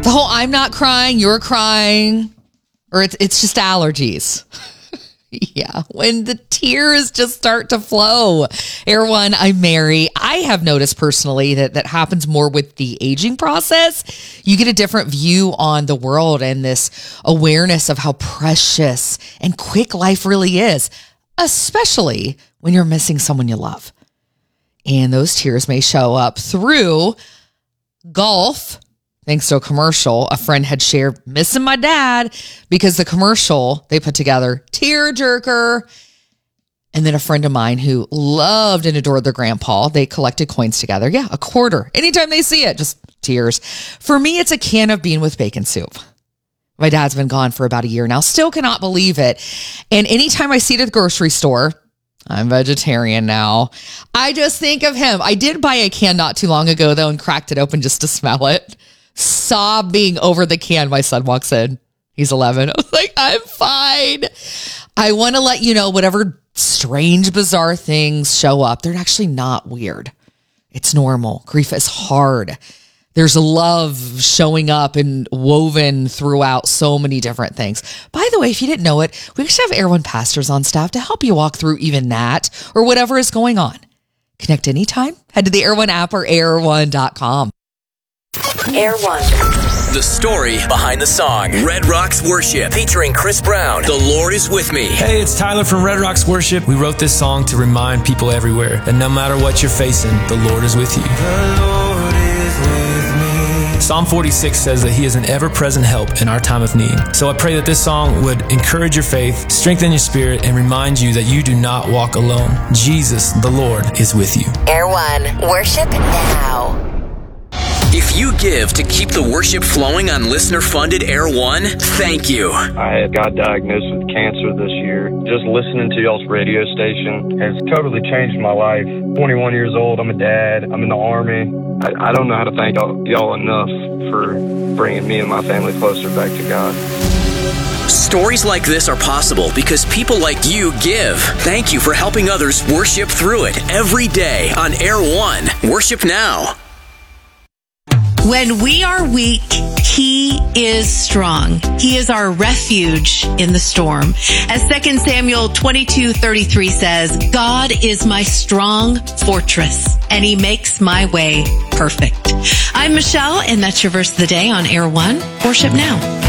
The whole I'm not crying, you're crying, or it's just allergies. Yeah, when the tears just start to flow. Air One, I'm Mary. I have noticed personally that happens more with the aging process. You get a different view on the world and this awareness of how precious and quick life really is, especially when you're missing someone you love. And those tears may show up through golf. Thanks to a commercial, a friend had shared missing my dad because the commercial they put together, tearjerker. And then a friend of mine who loved and adored their grandpa, they collected coins together. Yeah, a quarter. Anytime they see it, just tears. For me, it's a can of bean with bacon soup. My dad's been gone for about a year now. Still cannot believe it. And anytime I see it at the grocery store, I'm vegetarian now, I just think of him. I did buy a can not too long ago, though, and cracked it open just to smell it. Sobbing over the can. My son walks in. He's 11. I was like, I'm fine. I want to let you know whatever strange, bizarre things show up, they're actually not weird. It's normal. Grief is hard. There's love showing up and woven throughout so many different things. By the way, if you didn't know it, we actually have Air One pastors on staff to help you walk through even that or whatever is going on. Connect anytime. Head to the Air One app or air1.com. Air One. The story behind the song. Red Rocks Worship, featuring Chris Brown. The Lord is with me. Hey, it's Tyler from Red Rocks Worship. We wrote this song to remind people everywhere that no matter what you're facing, the Lord is with you. The Lord is with me. Psalm 46 says that He is an ever-present help in our time of need. So I pray that this song would encourage your faith, strengthen your spirit, and remind you that you do not walk alone. Jesus, the Lord, is with you. Air One. Worship now. If you give to keep the worship flowing on listener-funded Air One, thank you. I got diagnosed with cancer this year. Just listening to y'all's radio station has totally changed my life. 21 years old, I'm a dad, I'm in the Army. I don't know how to thank y'all enough for bringing me and my family closer back to God. Stories like this are possible because people like you give. Thank you for helping others worship through it every day on Air One. Worship now. When we are weak, He is strong. He is our refuge in the storm. As 2 Samuel 22:33 says, God is my strong fortress, and He makes my way perfect. I'm Michelle, and that's your verse of the day on Air One. Worship now.